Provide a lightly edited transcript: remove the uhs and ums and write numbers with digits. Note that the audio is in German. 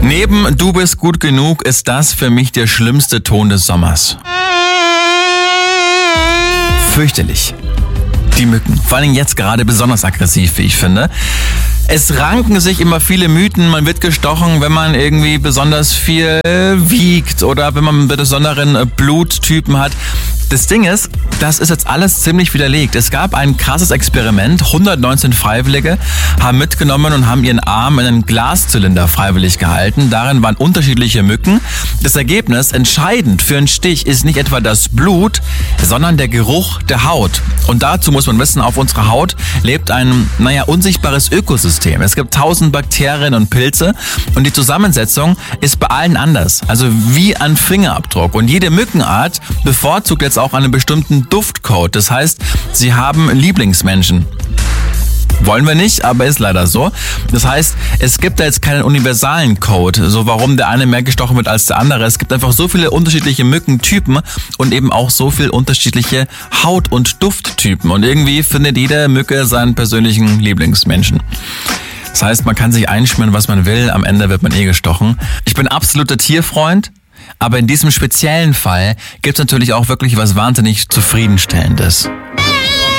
Neben Du bist gut genug ist das für mich der schlimmste Ton des Sommers. Fürchterlich. Die Mücken. Vor allem jetzt gerade besonders aggressiv, wie ich finde. Es ranken sich immer viele Mythen. Man wird gestochen, wenn man irgendwie besonders viel wiegt oder wenn man einen besonderen Bluttypen hat. Das Ding ist, das ist jetzt alles ziemlich widerlegt. Es gab ein krasses Experiment. 119 Freiwillige haben mitgenommen und haben ihren Arm in einen Glaszylinder freiwillig gehalten. Darin waren unterschiedliche Mücken. Das Ergebnis, entscheidend für einen Stich, ist nicht etwa das Blut, sondern der Geruch der Haut. Und dazu muss man wissen, auf unserer Haut lebt ein, unsichtbares Ökosystem. Es gibt 1000 Bakterien und Pilze und die Zusammensetzung ist bei allen anders. Also wie ein Fingerabdruck. Und jede Mückenart bevorzugt jetzt auch einen bestimmten Duftcode. Das heißt, sie haben Lieblingsmenschen. Wollen wir nicht, aber ist leider so. Das heißt, es gibt da jetzt keinen universalen Code, so warum der eine mehr gestochen wird als der andere. Es gibt einfach so viele unterschiedliche Mückentypen und eben auch so viel unterschiedliche Haut- und Dufttypen. Und irgendwie findet jede Mücke seinen persönlichen Lieblingsmenschen. Das heißt, man kann sich einschmieren, was man will. Am Ende wird man gestochen. Ich bin absoluter Tierfreund. Aber in diesem speziellen Fall gibt es natürlich auch wirklich was wahnsinnig Zufriedenstellendes.